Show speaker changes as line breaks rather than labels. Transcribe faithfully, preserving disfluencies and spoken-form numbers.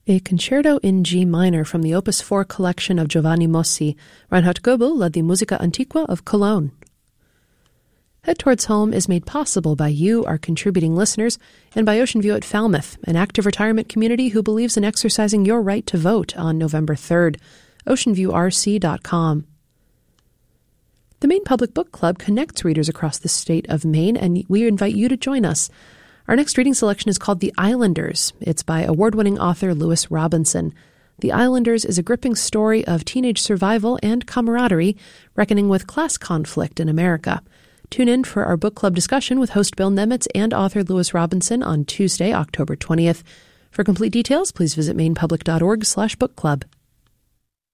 A concerto in G minor from the Opus four collection of Giovanni Mossi. Reinhard Goebel led the Musica Antiqua of Cologne. Head Towards Home is made possible by you, our contributing listeners, and by Ocean View at Falmouth, an active retirement community who believes in exercising your right to vote on November third. ocean view r c dot com. The Maine Public Book Club connects readers across the state of Maine, and we invite you to join us. Our next reading selection is called The Islanders. It's by award-winning author Lewis Robinson. The Islanders is a gripping story of teenage survival and camaraderie, reckoning with class conflict in America. Tune in for our book club discussion with host Bill Nemitz and author Lewis Robinson on Tuesday, October twentieth. For complete details, please visit mainepublic dot org slash book club.